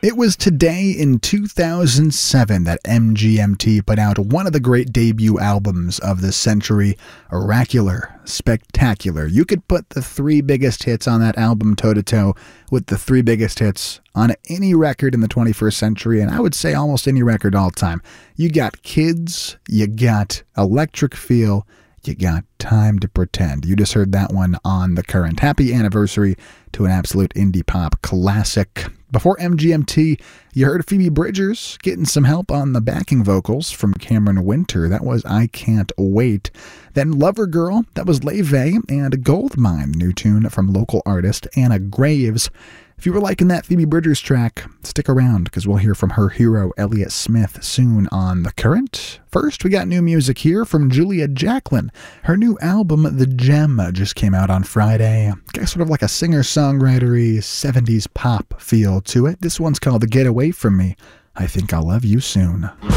It was today in 2007 that MGMT put out one of the great debut albums of the century, Oracular, Spectacular. You could put the three biggest hits on that album toe-to-toe with the three biggest hits on any record in the 21st century, and I would say almost any record all time. You got Kids, you got Electric Feel, you got Time to Pretend. You just heard that one on The Current. Happy anniversary to an absolute indie pop classic. Before MGMT, you heard Phoebe Bridgers getting some help on the backing vocals from Cameron Winter. That was I Can't Wait. Then Lover Girl, that was Leve, and Goldmine, new tune from local artist Anna Graves. If you were liking that Phoebe Bridgers track, stick around because we'll hear from her hero Elliott Smith soon on The Current. First, we got new music here from Julia Jacklin. Her new album, The Gem, just came out on Friday. Got sort of like a singer-songwriter-y 70s pop feel to it. This one's called Get Away From Me. I Think I'll Love You Soon.